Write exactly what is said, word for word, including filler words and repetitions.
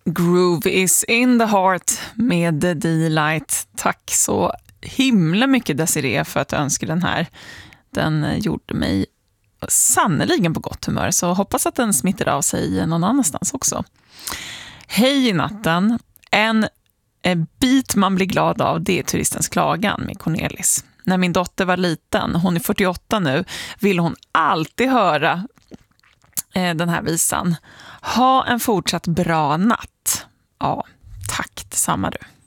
Groove is in the heart med The D-Light. Tack så himla mycket Desiree för att du önskade den här. Den gjorde mig sannoliken på gott humör, så hoppas att den smittar av sig någon annanstans också. Hej i natten. En bit man blir glad av, det är Turistens klagan med Cornelis. När min dotter var liten, hon är fyrtioåtta nu, vill hon alltid höra eh, den här visan. Ha en fortsatt bra natt. Ja, tack detsamma du.